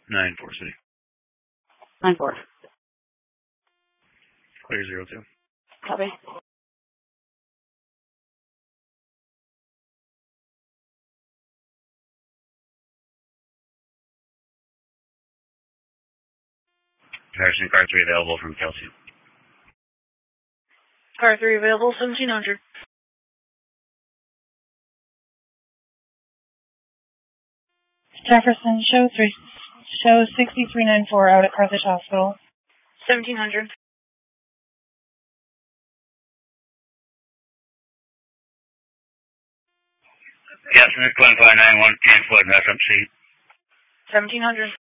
9-4 City. 9-4. Clear 02. Copy. Harrison, car 3 available from Kelsey. Car 3 available, 1700. Jefferson, show 6394 out at Carthage Hospital. 1700. Yes, Smith 1591, cancel at FMC. 1700.